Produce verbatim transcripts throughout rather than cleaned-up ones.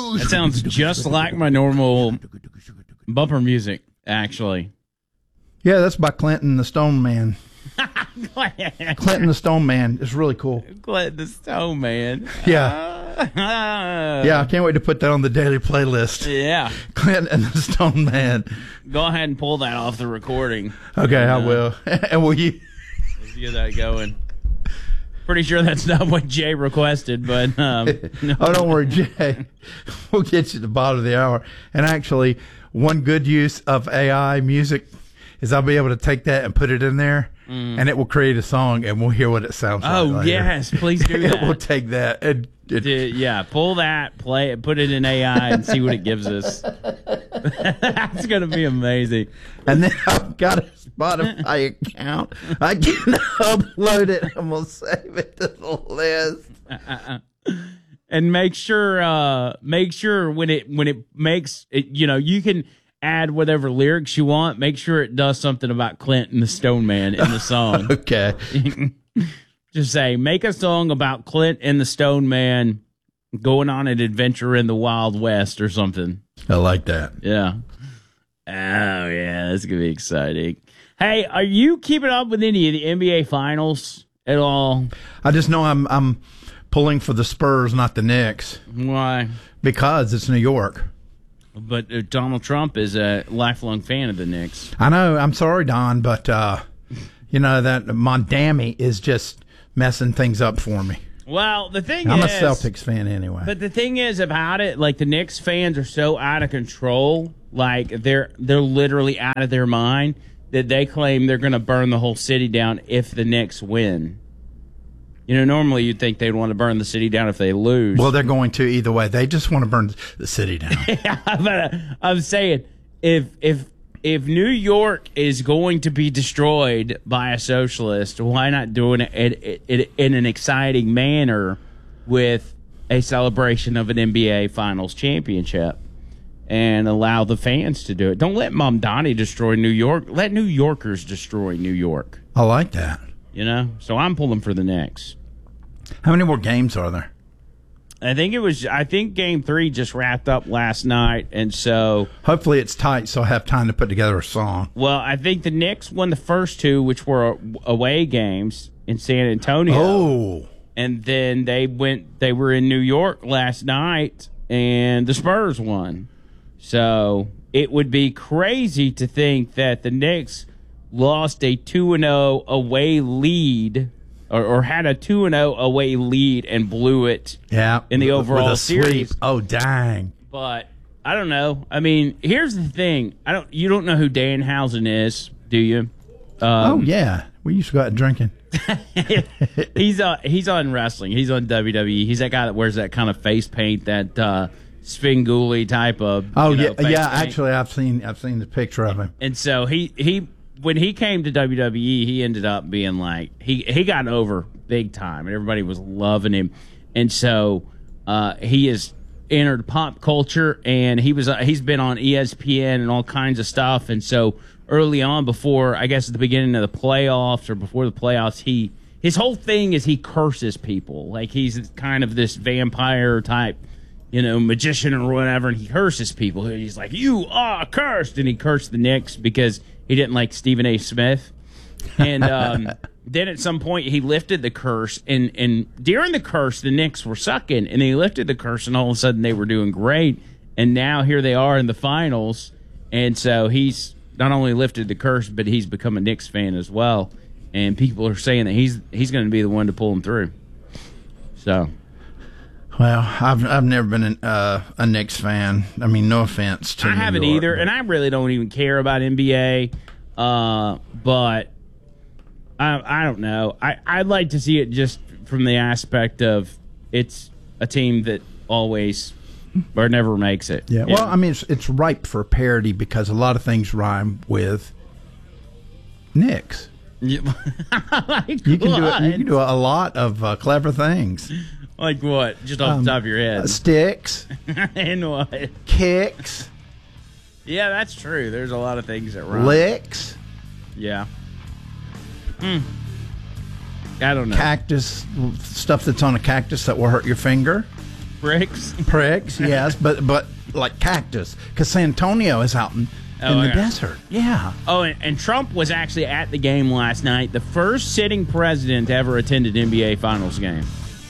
That sounds just like my normal bumper music, actually. Yeah, that's by Clinton the Stone Man. Clinton the Stone Man is really cool. Clinton the Stone Man. Yeah. Uh, yeah, I can't wait to put that on the daily playlist. Yeah. Clinton the Stone Man. Go ahead and pull that off the recording. Okay, uh, I will. And will you? Let's get that going. Pretty sure that's not what Jay requested, but um, no. Oh, don't worry, Jay. We'll get you to the bottom of the hour. And actually, one good use of A I music is I'll be able to take that and put it in there, mm. and it will create a song, and we'll hear what it sounds oh, like. Oh, yes, please do that. It will take that. And it, Dude, yeah, pull that, play it, put it in A I, and see what it gives us. That's going to be amazing. And then I've got a Spotify account. I can upload it. I'm going to save it to the list. Uh-uh. And make sure, uh, make sure when it when it makes it, you know, you can add whatever lyrics you want. Make sure it does something about Clinton the Stone Man in the song. Okay. Just say, make a song about Clint and the Stone Man going on an adventure in the Wild West or something. I like that. Yeah. Oh, yeah, that's going to be exciting. Hey, are you keeping up with any of the N B A Finals at all? I just know I'm I'm pulling for the Spurs, not the Knicks. Why? Because it's New York. But uh, Donald Trump is a lifelong fan of the Knicks. I know. I'm sorry, Don, but, uh, you know, that Mondami is just messing things up for me. Well, the thing I'm is... I'm a Celtics fan anyway. But the thing is about it, like, the Knicks fans are so out of control, like, they're they're literally out of their mind, that they claim they're going to burn the whole city down if the Knicks win. You know, normally you'd think they'd want to burn the city down if they lose. Well, they're going to either way. They just want to burn the city down. Yeah, but I'm saying, if if if New York is going to be destroyed by a socialist, why not do it in, in, in an exciting manner with a celebration of an N B A Finals championship and allow the fans to do it? Don't let Mamdani destroy New York. Let New Yorkers destroy New York. I like that. You know? So I'm pulling for the Knicks. How many more games are there? I think it was. I think Game Three just wrapped up last night, and so hopefully it's tight, so I have time to put together a song. Well, I think the Knicks won the first two, which were away games in San Antonio. Oh, and then they went. They were in New York last night, and the Spurs won. So it would be crazy to think that the Knicks lost a two and zero away lead. Or, or had a two and oh away lead and blew it yeah, in the overall with a series. Sweep. Oh, dang. But I don't know. I mean, here's the thing. I don't. You don't know who Danhausen is, do you? Um, oh, yeah. We used to go out drinking. he's, uh, he's on wrestling. He's on W W E. He's that guy that wears that kind of face paint, that uh, Svengoolie type of Oh, you know, yeah. Yeah, paint. actually, I've seen I've seen the picture of him. And so he... he when he came to W W E, he ended up being like, he, he got over big time, and everybody was loving him. And so uh, he has entered pop culture, and he was uh, he's been on E S P N and all kinds of stuff. And so early on, before, I guess at the beginning of the playoffs or before the playoffs, he his whole thing is he curses people. Like, he's kind of this vampire type, you know, magician or whatever, and he curses people. He's like, you are cursed. And he cursed the Knicks because he didn't like Stephen A. Smith. And um, then at some point he lifted the curse. And, and during the curse, the Knicks were sucking. And he lifted the curse, and all of a sudden they were doing great. And now here they are in the finals. And so he's not only lifted the curse, but he's become a Knicks fan as well. And people are saying that he's he's going to be the one to pull him through. So... Well, I've I've never been an, uh, a Knicks fan. I mean, no offense to I New haven't York, either, but... and I really don't even care about N B A. Uh, but I I don't know. I I'd like to see it just from the aspect of it's a team that always or never makes it. Yeah. Well, know? I mean, it's it's ripe for parody because a lot of things rhyme with Knicks. Yeah. Like you can what? do it, you can do a lot of uh, clever things. Like what? Just off um, the top of your head. Uh, sticks. And what? Kicks. Yeah, that's true. There's a lot of things that rhyme. Licks. Yeah. Hmm. I don't know. Cactus, stuff that's on a cactus that will hurt your finger. Pricks. Pricks, yes, but but like cactus, because San Antonio is out in, Oh, in the yeah. desert. Yeah. Oh, and, and Trump was actually at the game last night, the first sitting president to ever attend an N B A Finals game.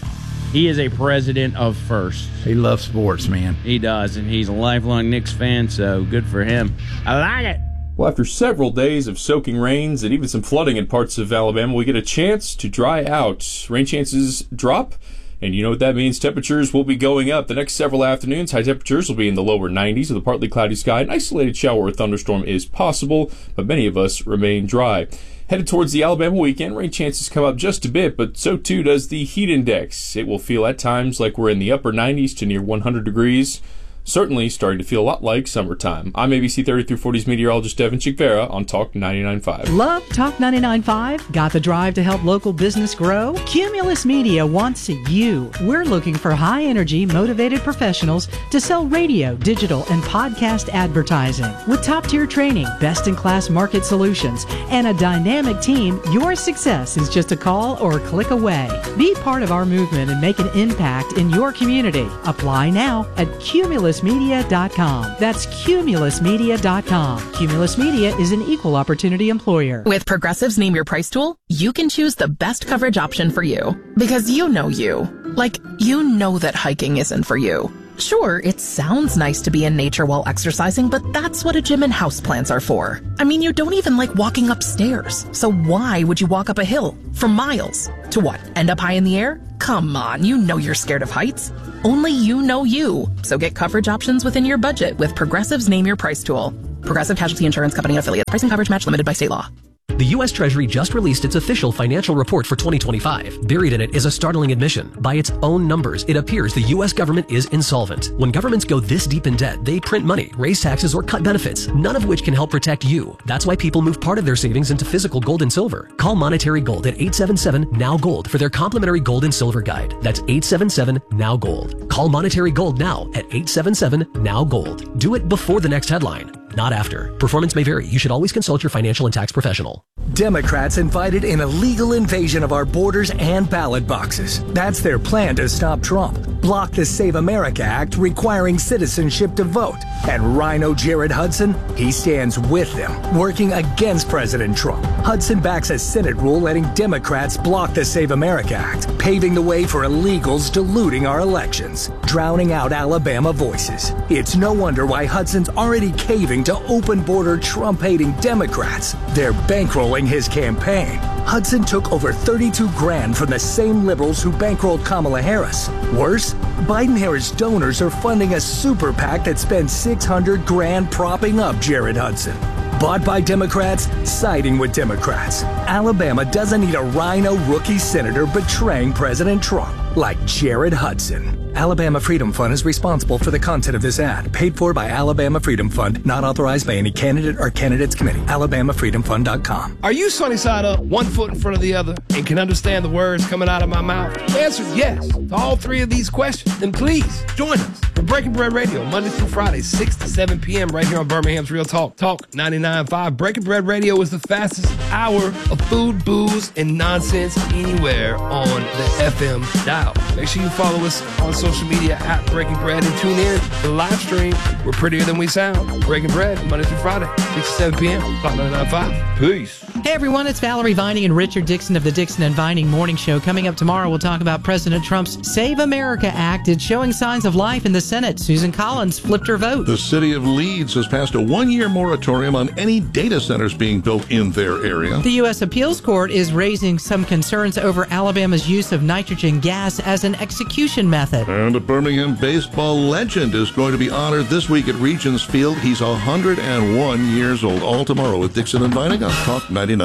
He is a president of first. He loves sports, man. He does, and he's a lifelong Knicks fan, so good for him. I like it. Well, after several days of soaking rains and even some flooding in parts of Alabama, we get a chance to dry out. Rain chances drop, and you know what that means. Temperatures will be going up. The next several afternoons, high temperatures will be in the lower nineties with a partly cloudy sky. An isolated shower or thunderstorm is possible, but many of us remain dry. Headed towards the Alabama weekend, rain chances come up just a bit, but so too does the heat index. It will feel at times like we're in the upper nineties to near one hundred degrees. Certainly starting to feel a lot like summertime. I'm A B C thirty through forty's meteorologist Devin Chikvera on Talk ninety-nine point five. Love Talk ninety-nine point five? Got the drive to help local business grow? Cumulus Media wants you. We're looking for high-energy, motivated professionals to sell radio, digital, and podcast advertising. With top-tier training, best-in-class market solutions, and a dynamic team, your success is just a call or a click away. Be part of our movement and make an impact in your community. Apply now at Cumulus Media dot com. That's Cumulus Media dot com. Cumulus Media is an equal opportunity employer. With Progressive's Name Your Price tool, you can choose the best coverage option for you. Because you know you. Like, you know that hiking isn't for you. Sure, it sounds nice to be in nature while exercising, but that's what a gym and houseplants are for. I mean, you don't even like walking upstairs. So why would you walk up a hill for miles? To what, end up high in the air? Come on, you know you're scared of heights. Only you know you. So get coverage options within your budget with Progressive's Name Your Price tool. Progressive Casualty Insurance Company and Affiliates. Price and coverage match limited by state law. The U S Treasury just released its official financial report for twenty twenty-five. Buried in it is a startling admission. By its own numbers, it appears the U S government is insolvent. When governments go this deep in debt, they print money, raise taxes, or cut benefits, none of which can help protect you. That's why people move part of their savings into physical gold and silver. Call Monetary Gold at eight seven seven, N O W, GOLD for their complimentary gold and silver guide. That's eight seven seven, N O W, GOLD. Call Monetary Gold now at eight seven seven, N O W, GOLD. Do it before the next headline, not after. Performance may vary. You should always consult your financial and tax professional. Democrats invited an illegal invasion of our borders and ballot boxes. That's their plan to stop Trump. Block the Save America Act requiring citizenship to vote. And Rhino Jared Hudson, he stands with them, working against President Trump. Hudson backs a Senate rule letting Democrats block the Save America Act, paving the way for illegals diluting our elections, drowning out Alabama voices. It's no wonder why Hudson's already caving to open-border Trump-hating Democrats. They're bankrolling his campaign. Hudson took over thirty-two grand from the same liberals who bankrolled Kamala Harris. Worse, Biden-Harris donors are funding a super PAC that spends six hundred grand propping up Jared Hudson. Bought by Democrats, siding with Democrats. Alabama doesn't need a rhino rookie senator betraying President Trump like Jared Hudson. Alabama Freedom Fund is responsible for the content of this ad. Paid for by Alabama Freedom Fund. Not authorized by any candidate or candidates committee. alabama freedom fund dot com. Are you sunny side up, one foot in front of the other, and can understand the words coming out of my mouth? The answer is yes to all three of these questions. Then please join us for Breaking Bread Radio, Monday through Friday, six to seven p.m. right here on Birmingham's Real Talk. Talk ninety-nine point five. Breaking Bread Radio is the fastest hour of food, booze, and nonsense anywhere on the F M dial. Make sure you follow us on social media at Breaking Bread and tune in to the live stream. We're prettier than we sound. Breaking Bread, Monday through Friday, six to seven p.m. Talk ninety-nine point five. Peace. Hey everyone, it's Valerie Vining and Richard Dixon of the Dixon and Vining Morning Show. Coming up tomorrow, we'll talk about President Trump's Save America Act. It's showing signs of life in the Senate. Susan Collins flipped her vote. The city of Leeds has passed a one-year moratorium on any data centers being built in their area. The U S Appeals Court is raising some concerns over Alabama's use of nitrogen gas as an execution method. And a Birmingham baseball legend is going to be honored this week at Regents Field. He's one hundred one years old. All tomorrow with Dixon and Vining on Talk ninety-nine.